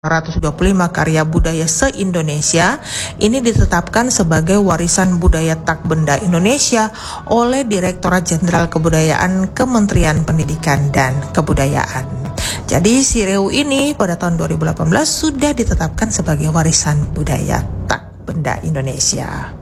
125 karya budaya se-Indonesia ini ditetapkan sebagai warisan budaya tak benda Indonesia oleh Direktorat Jenderal Kebudayaan Kementerian Pendidikan dan Kebudayaan. Jadi Sireu ini pada tahun 2018 sudah ditetapkan sebagai warisan budaya tak benda Indonesia.